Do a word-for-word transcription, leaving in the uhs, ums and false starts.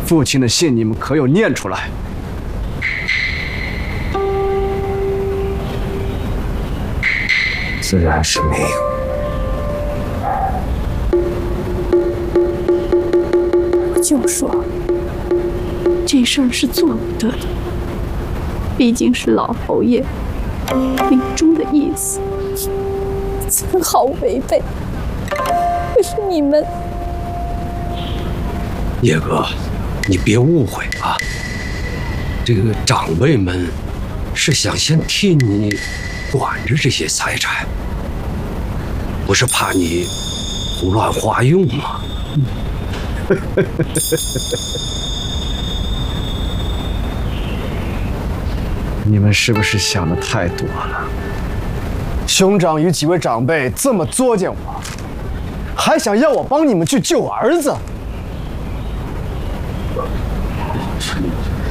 父亲的信你们可有念出来？ 自然是没有。 我就说，这事儿是做不得的，毕竟是老侯爷临终的意思，丝毫违背。可是你们， 叶哥，你别误会啊，这个长辈们是想先替你管着这些财产，不是怕你胡乱花用吗？ 你们是不是想的太多了？ 兄长与几位长辈这么作践我，还想要我帮你们去救儿子？